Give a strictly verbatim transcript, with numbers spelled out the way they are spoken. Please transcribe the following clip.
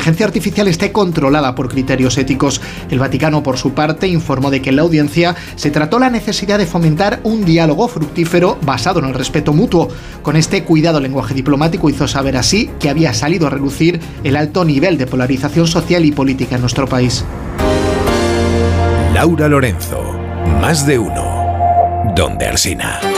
inteligencia artificial esté controlada por criterios éticos. El Vaticano, por su parte, informó de que en la audiencia se trató la necesidad de fomentar un diálogo fructífero basado en el respeto mutuo. Con este cuidado lenguaje diplomático hizo saber así que había salido a relucir el alto nivel de polarización social y política en nuestro país. Laura Lorenzo, Más de Uno, Donde Alsina.